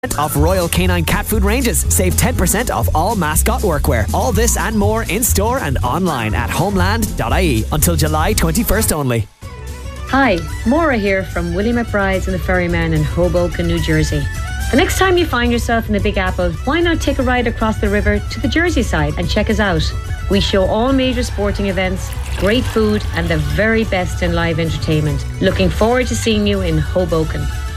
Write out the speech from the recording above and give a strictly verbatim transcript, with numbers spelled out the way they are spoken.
off Royal Canine cat food ranges. Save ten percent off all mascot workwear. All this and more in store and online at homeland dot I E until July twenty-first only. Hi, Maura here from Willie McBride's and the Ferryman in Hoboken, New Jersey. The next time you find yourself in the Big Apple, why not take a ride across the river to the Jersey side and check us out? We show all major sporting events, great food and the very best in live entertainment. Looking forward to seeing you in Hoboken.